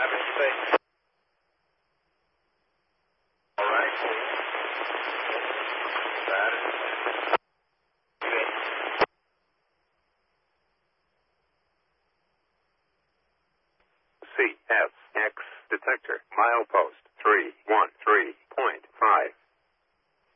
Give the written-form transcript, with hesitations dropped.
Have a safe. All right. That is CSX detector, milepost 313.5.